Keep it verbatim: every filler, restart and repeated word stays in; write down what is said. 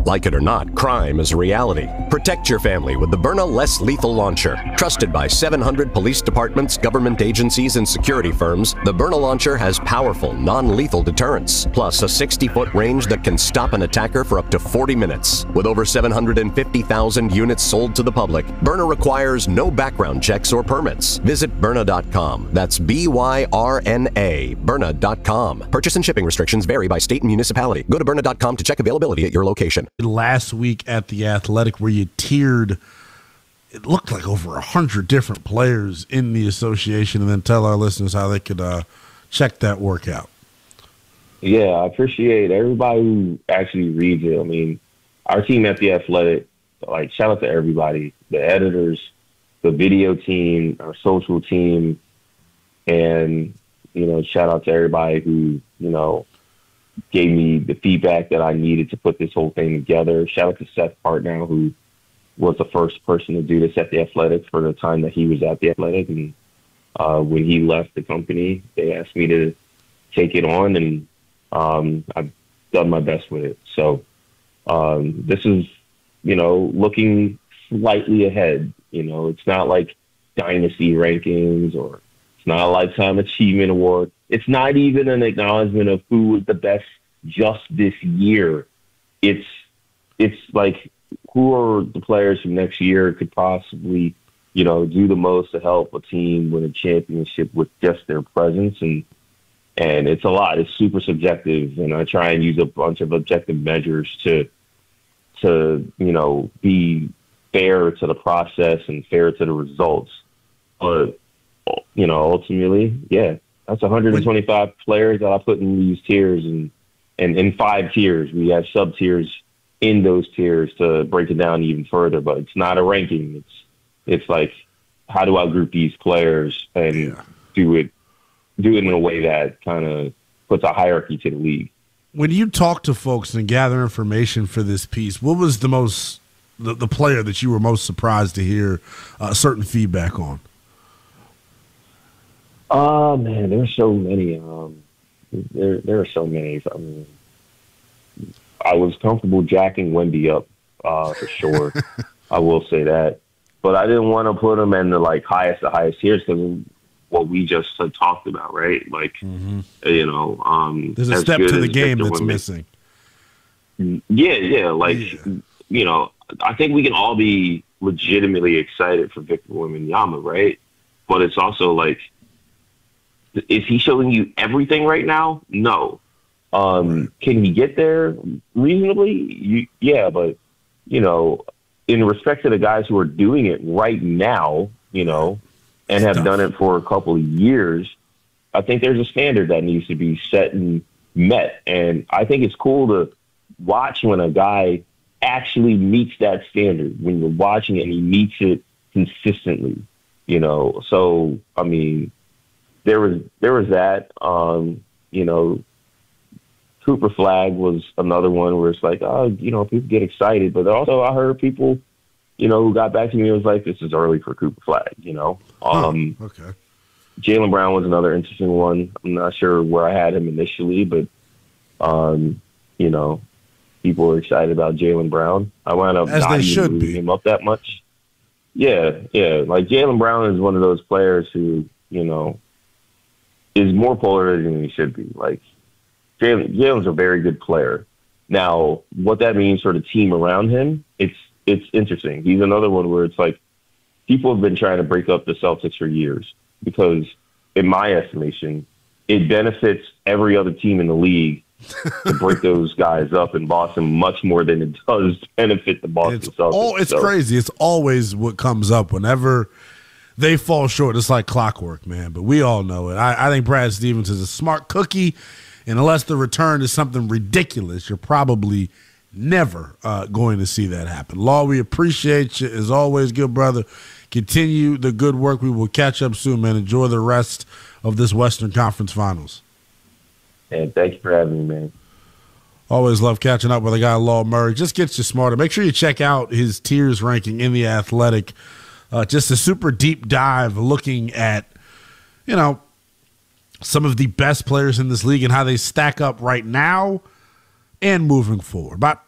Like it or not, crime is a reality. Protect your family with the Byrna Less Lethal Launcher. Trusted by seven hundred police departments, government agencies, and security firms, the Byrna Launcher has powerful, non-lethal deterrence, plus a sixty-foot range that can stop an attacker for up to forty minutes. With over seven hundred fifty thousand units sold to the public, Byrna requires no background checks or permits. Visit Byrna dot com. That's B Y R N A, Byrna dot com. Purchase and shipping restrictions vary by state and municipality. Go to Byrna dot com to check availability at your location. Last week at the Athletic, where you tiered, it looked like over a hundred different players in the association, and then tell our listeners how they could uh, check that workout. Yeah, I appreciate everybody who actually reads it. I mean, our team at the Athletic, like, shout out to everybody, the editors, the video team, our social team, and, you know, shout out to everybody who, you know, gave me the feedback that I needed to put this whole thing together. Shout out to Seth Partnow, who was the first person to do this at the Athletic for the time that he was at the Athletic. And uh, when he left the company, they asked me to take it on, and um, I've done my best with it. So um, this is, you know, looking slightly ahead. You know, it's not like dynasty rankings, or it's not a lifetime achievement award. It's not even an acknowledgement of who was the best just this year. It's it's like, who are the players who next year could possibly, you know, do the most to help a team win a championship with just their presence. And and it's a lot. It's super subjective, and I try and use a bunch of objective measures to to you know be fair to the process and fair to the results. But you know, ultimately, yeah. That's one hundred twenty-five players that I put in these tiers, and, and in five tiers. We have sub tiers in those tiers to break it down even further, but it's not a ranking. It's it's like, how do I group these players and yeah. do it do it in a way that kind of puts a hierarchy to the league. When you talk to folks and gather information for this piece, what was the most the, the player that you were most surprised to hear uh, certain feedback on? Oh, man, there's so many. Um, there, there are so many. I mean, I was comfortable jacking Wemby up uh, for sure. I will say that. But I didn't want to put him in the, like, highest the highest tiers because of what we just uh, talked about, right? Like, mm-hmm. you know. Um, There's a step to the game that's Wemby. missing. Yeah, yeah. Like, yeah. you know, I think we can all be legitimately excited for Victor Wembanyama, right? But it's also like, is he showing you everything right now? No. Um, right. Can he get there reasonably? You, yeah, but, you know, in respect to the guys who are doing it right now, you know, and have done it for a couple of years, I think there's a standard that needs to be set and met. And I think it's cool to watch when a guy actually meets that standard, when you're watching it and he meets it consistently, you know. So, I mean, There was there was that, um, you know, Cooper Flagg was another one where it's like, oh, you know, people get excited. But also I heard people, you know, who got back to me and was like, this is early for Cooper Flagg, you know. Um, oh, okay. Jaylen Brown was another interesting one. I'm not sure where I had him initially, but, um, you know, people were excited about Jaylen Brown. I wound up As not they even should moving be. him up that much. Yeah, yeah. Like, Jaylen Brown is one of those players who, you know, is more polarizing than he should be. Like, Jaylen, Jaylen's a very good player. Now, what that means for the team around him, it's it's interesting. He's another one where it's like, people have been trying to break up the Celtics for years because, in my estimation, it benefits every other team in the league to break those guys up in Boston much more than it does benefit the Boston it's Celtics. All, it's so. crazy. It's always what comes up whenever they fall short. It's like clockwork, man, but we all know it. I, I think Brad Stevens is a smart cookie, and unless the return is something ridiculous, you're probably never uh, going to see that happen. Law, we appreciate you as always, good brother. Continue the good work. We will catch up soon, man. Enjoy the rest of this Western Conference Finals. And thank you for having me, man. Always love catching up with a guy, Law Murray. Just gets you smarter. Make sure you check out his tiers ranking in The Athletic. Uh, just a super deep dive looking at, you know, some of the best players in this league and how they stack up right now and moving forward. About